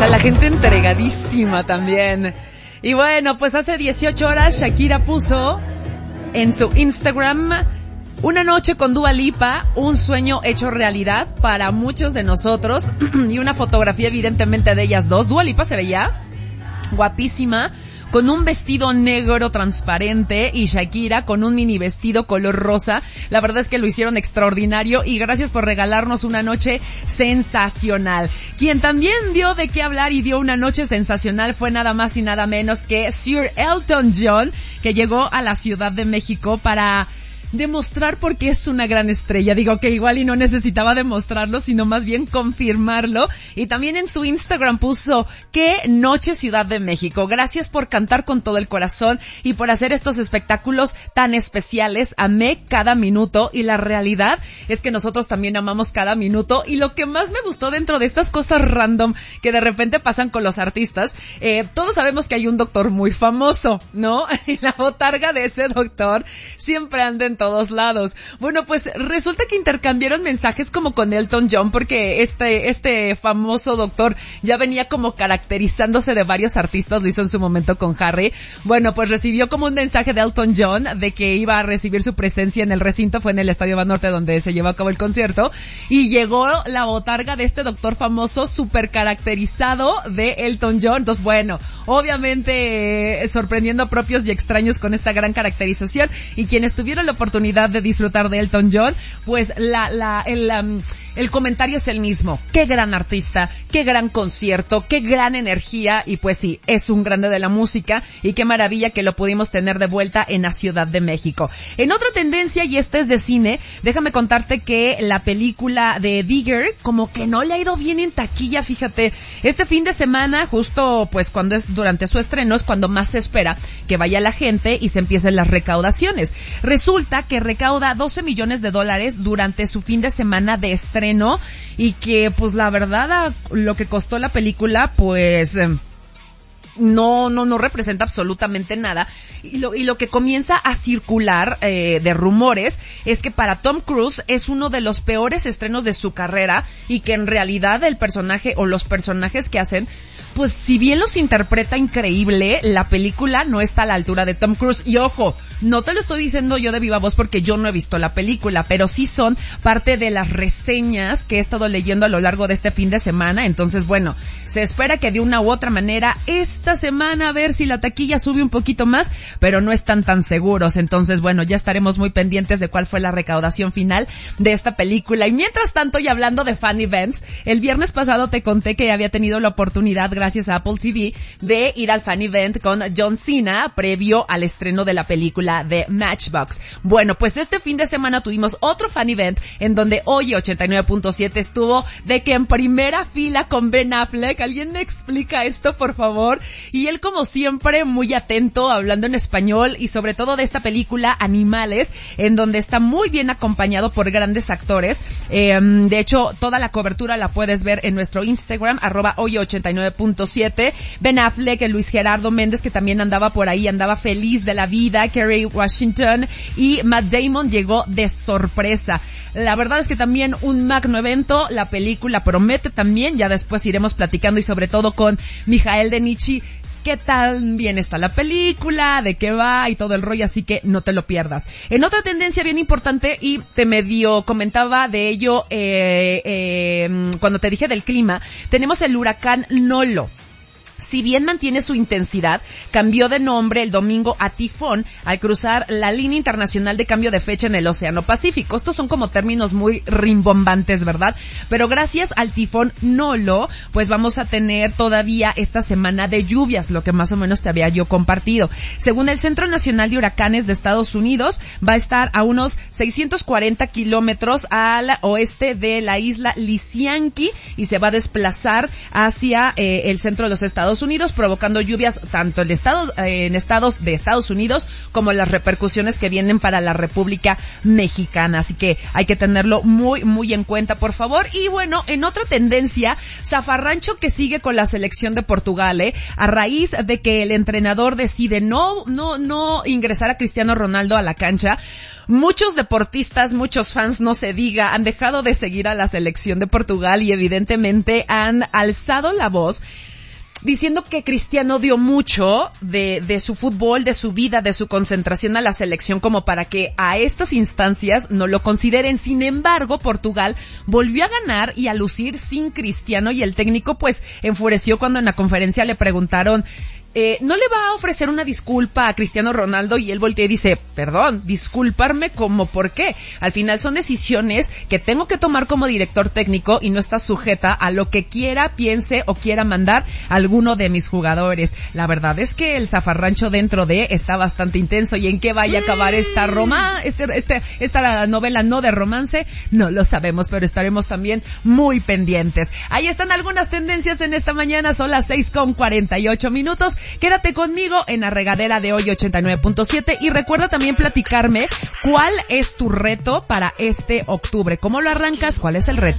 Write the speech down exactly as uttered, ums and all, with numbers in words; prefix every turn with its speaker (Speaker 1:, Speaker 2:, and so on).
Speaker 1: sea, la gente entregadísima también. Y bueno, pues hace dieciocho horas Shakira puso en su Instagram una noche con Dua Lipa, un sueño hecho realidad para muchos de nosotros y una fotografía evidentemente de ellas dos. Dua Lipa se veía guapísima, con un vestido negro transparente y Shakira con un mini vestido color rosa. La verdad es que lo hicieron extraordinario y gracias por regalarnos una noche sensacional. Quien también dio de qué hablar y dio una noche sensacional fue nada más y nada menos que Sir Elton John, que llegó a la Ciudad de México para demostrar por qué es una gran estrella. Digo que igual y no necesitaba demostrarlo, sino más bien confirmarlo. Y también en su Instagram puso: ¡qué noche Ciudad de México! Gracias por cantar con todo el corazón y por hacer estos espectáculos tan especiales. Amé cada minuto y la realidad es que nosotros también amamos cada minuto. Y lo que más me gustó dentro de estas cosas random que de repente pasan con los artistas, eh, todos sabemos que hay un doctor muy famoso, ¿no? Y la botarga de ese doctor siempre anda en todos lados. Bueno, pues resulta que intercambiaron mensajes como con Elton John, porque este este famoso doctor ya venía como caracterizándose de varios artistas, lo hizo en su momento con Harry. Bueno, pues recibió como un mensaje de Elton John de que iba a recibir su presencia en el recinto, fue en el Estadio Banorte donde se llevó a cabo el concierto, y llegó la botarga de este doctor famoso súper caracterizado de Elton John. Entonces, bueno, obviamente eh, sorprendiendo a propios y extraños con esta gran caracterización, y quienes tuvieron la oportunidad de disfrutar de Elton John, pues la, la, el, um, el comentario es el mismo. Qué gran artista, qué gran concierto, qué gran energía, y pues sí, es un grande de la música, y qué maravilla que lo pudimos tener de vuelta en la Ciudad de México. En otra tendencia, y esta es de cine, déjame contarte que la película de Digger, como que no le ha ido bien en taquilla, fíjate. Este fin de semana, justo pues cuando es durante su estreno, es cuando más se espera que vaya la gente y se empiecen las recaudaciones. Resulta que recauda doce millones de dólares durante su fin de semana de estreno, y que pues la verdad lo que costó la película pues eh, no no no representa absolutamente nada, y lo y lo que comienza a circular eh, de rumores es que para Tom Cruise es uno de los peores estrenos de su carrera, y que en realidad el personaje o los personajes que hacen, pues si bien los interpreta increíble, la película no está a la altura de Tom Cruise. Y ojo, no te lo estoy diciendo yo de viva voz porque yo no he visto la película, pero sí son parte de las reseñas que he estado leyendo a lo largo de este fin de semana. Entonces, bueno, se espera que de una u otra manera esta semana a ver si la taquilla sube un poquito más, pero no están tan seguros. Entonces, bueno, ya estaremos muy pendientes de cuál fue la recaudación final de esta película. Y mientras tanto, y hablando de fan events, el viernes pasado te conté que había tenido la oportunidad, gracias a Apple T V, de ir al fan event con John Cena previo al estreno de la película de Matchbox. Bueno, pues este fin de semana tuvimos otro fan event en donde hoy ochenta y nueve punto siete estuvo de que en primera fila con Ben Affleck. ¿Alguien me explica esto, por favor? Y él, como siempre, muy atento, hablando en español, y sobre todo de esta película Animales, en donde está muy bien acompañado por grandes actores. Eh, de hecho, toda la cobertura la puedes ver en nuestro Instagram, arroba hoy ochenta y nueve punto siete. Ben Affleck, el Luis Gerardo Méndez, que también andaba por ahí, andaba feliz de la vida, Kerry Washington, y Matt Damon llegó de sorpresa. La verdad es que también un magno evento, la película promete también, ya después iremos platicando, y sobre todo con Mijael Denichi, qué tan bien está la película, de qué va y todo el rollo, así que no te lo pierdas. En otra tendencia bien importante, y te medio comentaba de ello eh, eh, cuando te dije del clima, tenemos el huracán Nolo. Si bien mantiene su intensidad, cambió de nombre el domingo a tifón al cruzar la línea internacional de cambio de fecha en el Océano Pacífico. Estos son como términos muy rimbombantes, ¿verdad? Pero gracias al tifón Nolo, pues vamos a tener todavía esta semana de lluvias, lo que más o menos te había yo compartido. Según el Centro Nacional de Huracanes de Estados Unidos, va a estar a unos seiscientos cuarenta kilómetros al oeste de la isla Lisianki, y se va a desplazar hacia eh, el centro de los Estados Unidos, provocando lluvias tanto en estados, eh, en estados de Estados Unidos como las repercusiones que vienen para la República Mexicana. Así que hay que tenerlo muy, muy en cuenta, por favor. Y bueno, en otra tendencia, zafarrancho que sigue con la selección de Portugal, ¿eh? A raíz de que el entrenador decide no, no, no ingresar a Cristiano Ronaldo a la cancha, muchos deportistas, muchos fans, no se diga, han dejado de seguir a la selección de Portugal, y evidentemente han alzado la voz diciendo que Cristiano dio mucho de, de su fútbol, de su vida, de su concentración a la selección como para que a estas instancias no lo consideren. Sin embargo, Portugal volvió a ganar y a lucir sin Cristiano y el técnico pues enfureció cuando en la conferencia le preguntaron Eh, ¿no le va a ofrecer una disculpa a Cristiano Ronaldo? Y él voltea y dice, perdón, disculparme como por qué. Al final son decisiones que tengo que tomar como director técnico y no está sujeta a lo que quiera, piense o quiera mandar alguno de mis jugadores. La verdad es que el zafarrancho dentro de está bastante intenso. ¿Y en qué vaya a acabar esta roma, este, este, esta novela no de romance? No lo sabemos, pero estaremos también muy pendientes. Ahí están algunas tendencias en esta mañana, son las seis con cuarenta y ocho minutos. Quédate conmigo en la regadera de hoy ochenta y nueve punto siete y recuerda también platicarme cuál es tu reto para este octubre. ¿Cómo lo arrancas? ¿Cuál es el reto?